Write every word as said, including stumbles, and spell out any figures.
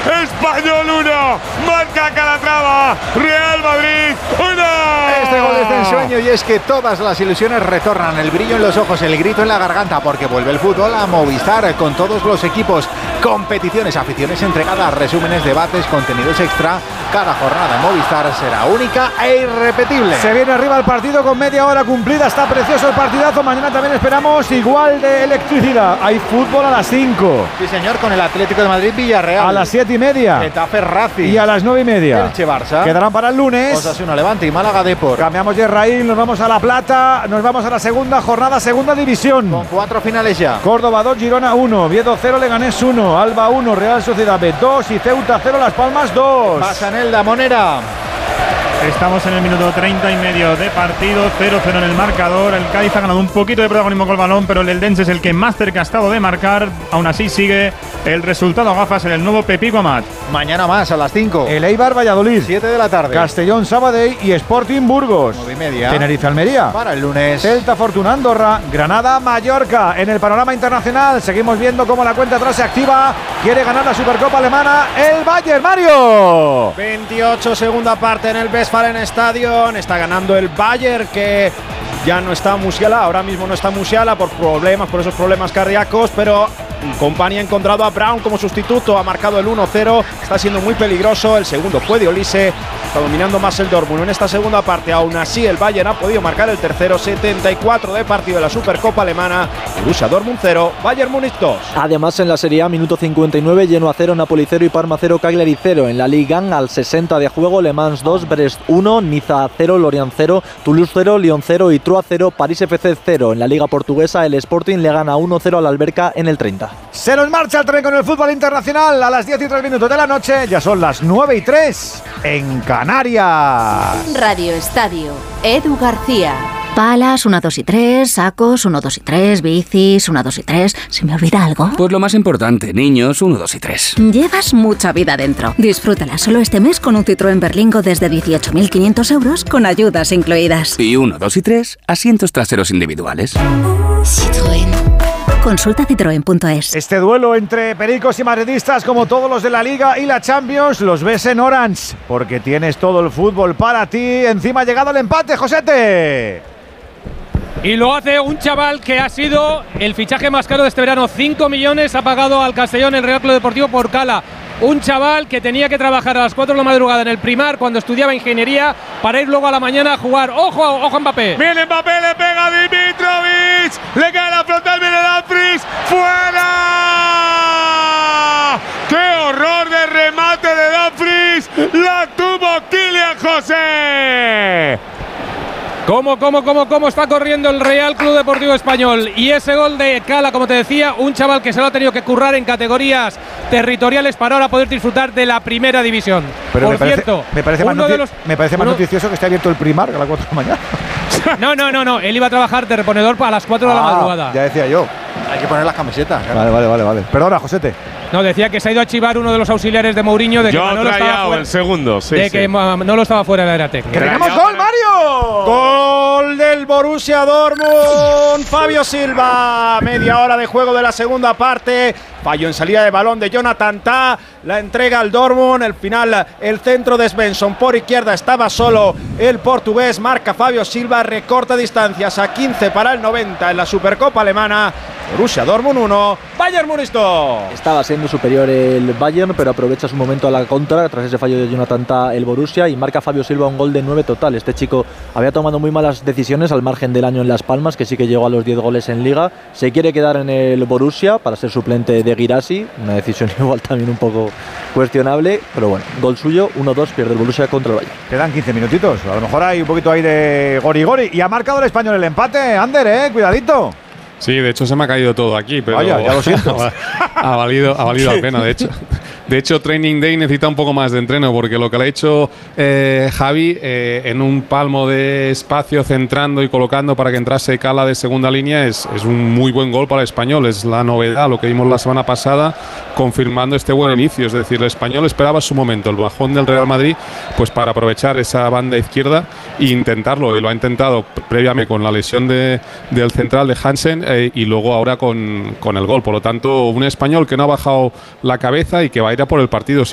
Español uno, marca Calatrava, Real Madrid uno. Este gol es de ensueño y es que todas las ilusiones retornan, el brillo en los ojos, el grito en la garganta, porque vuelve el fútbol a Movistar con todos los equipos, competiciones, aficiones entregadas, resúmenes, debates, contenidos extra. Cada jornada en Movistar será única e irrepetible. Se viene arriba el partido con media hora cumplida, está precioso el partidazo. Mañana también esperamos igual de electricidad. Hay fútbol a las cinco. Sí, señor, con el Atlético de Madrid Villarreal. A las siete y media. Getafe Racing. Y a las nueve y media. Elche Barça. Quedarán para el lunes. Osasuna Levante y Málaga Depor. Cambiamos de Israel, nos vamos a La Plata, nos vamos a la segunda jornada, segunda división. Con cuatro finales ya. Córdoba dos, Girona uno, Oviedo cero, Leganés uno, Alba uno, Real Sociedad B dos y Ceuta cero, Las Palmas dos. Pasanelda, Monera. Estamos en el minuto treinta y medio de partido, cero cero en el marcador. El Cádiz ha ganado un poquito de protagonismo con el balón, pero el Eldense es el que más cerca ha estado de marcar. Aún así sigue el resultado a gafas en el nuevo Pepico Amat. Mañana más a las cinco. El Eibar Valladolid. siete de la tarde. Castellón Sabadell y Sporting Burgos. nueve y media. Tenerife Almería. Para el lunes. Celta Fortuna Andorra. Granada Mallorca. En el panorama internacional seguimos viendo cómo la cuenta atrás se activa. Quiere ganar la Supercopa Alemana el Bayern. Mario. veintiocho, segunda parte en el Westfalen Stadion. Está ganando el Bayern, que ya no está Musiala. Ahora mismo no está Musiala por problemas, por esos problemas cardíacos, pero Kompany ha encontrado a Brown como sustituto. Ha marcado el uno cero. Está siendo muy peligroso. El segundo fue de Olise. Está dominando más el Dortmund en esta segunda parte. Aún así el Bayern ha podido marcar el tercero. setenta y cuatro de partido de la Supercopa Alemana. Borussia Dortmund cero, Bayern Múnich dos. Además en la Serie A, minuto cincuenta y nueve, Genoa cero, Napoli cero y Parma cero, Cagliari cero. En la Ligue uno al sesenta de juego, Le Mans dos, Brest uno, Niza cero, Lorient cero, Toulouse cero, Lyon cero y Troyes cero, París F C cero. En la Liga Portuguesa, el Sporting le gana uno cero al Alberca en el treinta. Se nos marcha el tren con el fútbol internacional a las diez y tres minutos de la noche. Ya son las nueve y tres en Canarias. Radio Estadio, Edu García. Palas, uno, dos y tres, sacos, uno, dos y tres, bicis, uno, dos y tres. ¿Se me olvida algo? Pues lo más importante, niños, uno, dos y tres. Llevas mucha vida dentro. Disfrútala solo este mes con un Citroën Berlingo desde dieciocho mil quinientos euros con ayudas incluidas. Y uno, dos y tres, asientos traseros individuales. Citroën. Consulta citroen punto es. Este duelo entre pericos y madridistas, como todos los de la Liga y la Champions, los ves en Orange, porque tienes todo el fútbol para ti. Encima ha llegado el empate, Josete. Y lo hace un chaval que ha sido el fichaje más caro de este verano. cinco millones ha pagado al Castellón el Real Club Deportivo por Cala. Un chaval que tenía que trabajar a las cuatro de la madrugada en el Primar cuando estudiaba ingeniería para ir luego a la mañana a jugar. ¡Ojo, ojo Mbappé! Viene Mbappé, le pega a Dimitrovic, le cae la frontal, viene Dumfries, ¡fuera! ¡Qué horror de remate de Dumfries! ¡La tuvo Kylian José! ¿Cómo, cómo, cómo, cómo está corriendo el Real Club Deportivo Español? Y ese gol de Cala, como te decía, un chaval que se lo ha tenido que currar en categorías territoriales para ahora poder disfrutar de la primera división. Pero Por me parece, cierto, me parece, más, uno noti- de los, me parece más uno, noticioso que esté abierto el Primar a las cuatro de la mañana. No, no, no, no. Él iba a trabajar de reponedor a las cuatro de la Ah, madrugada. Ya decía yo. Hay que poner las camisetas. Claro. Vale, vale, vale, vale. Perdona, Josete. No, decía que se ha ido a chivar uno de los auxiliares de Mourinho de que Yo Manolo estaba fuera, el segundo, sí, de sí. que Manolo estaba fuera de la era técnica. ¡Que tenemos gol, Mario! Gol del Borussia Dortmund. Fabio Silva. Media hora de juego de la segunda parte. Fallo en salida de balón de Jonathan Tah. La entrega al Dortmund. El final, el centro de Svensson por izquierda. Estaba solo el portugués. Marca Fabio Silva. Recorta distancias a quince para el noventa en la Supercopa Alemana. Borussia Dortmund uno, Bayern Múnich dos. Estaba siendo superior el Bayern, pero aprovecha su momento a la contra tras ese fallo de Jonathan Tah el Borussia y marca Fabio Silva un gol de nueve total. Este chico había tomado muy malas decisiones al margen del año en Las Palmas, que sí que llegó a los diez goles en Liga. Se quiere quedar en el Borussia para ser suplente de Guirassy, una decisión igual también un poco cuestionable, pero bueno, gol suyo, uno dos, pierde el Borussia contra el Bayern. Quedan quince minutitos, a lo mejor hay un poquito ahí de gori-gori. Y ha marcado el Español el empate, Ander, eh, cuidadito. Sí, de hecho se me ha caído todo aquí, pero Vaya, ya lo siento. ha valido, ha valido la pena, de hecho. De hecho, Training Day necesita un poco más de entreno, porque lo que le ha hecho eh, Javi eh, en un palmo de espacio, centrando y colocando para que entrase Cala de segunda línea, es, es un muy buen gol para el Español. Es la novedad, lo que vimos la semana pasada, confirmando este buen inicio. Es decir, el Español esperaba su momento, el bajón del Real Madrid, pues para aprovechar esa banda izquierda e intentarlo. Y lo ha intentado previamente con la lesión de, del central de Hansen eh, y luego ahora con, con el gol. Por lo tanto, un Español que no ha bajado la cabeza y que va a ir a por el partido.